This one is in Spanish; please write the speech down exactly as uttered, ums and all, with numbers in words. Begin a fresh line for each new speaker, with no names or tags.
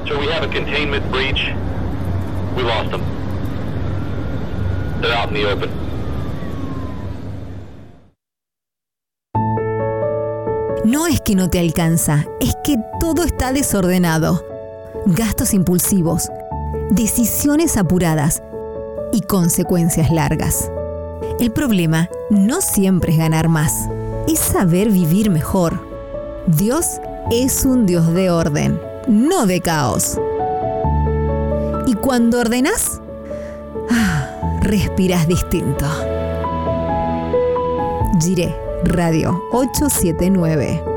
So we have a containment breach. We lost them. They're out in the open.
No es que no te alcanza, es que todo está desordenado. Gastos impulsivos, decisiones apuradas y consecuencias largas. El problema no siempre es ganar más, es saber vivir mejor. Dios es un Dios de orden, no de caos. Y cuando ordenás, ah, respirás distinto. Jiré Radio ochocientos setenta y nueve.